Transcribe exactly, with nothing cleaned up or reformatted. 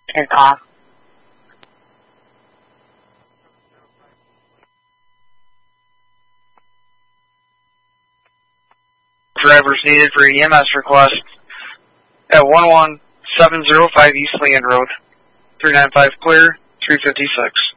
is off. Drivers needed for E M S request at one one seven zero five East Land Road. three nine five clear, three fifty-six.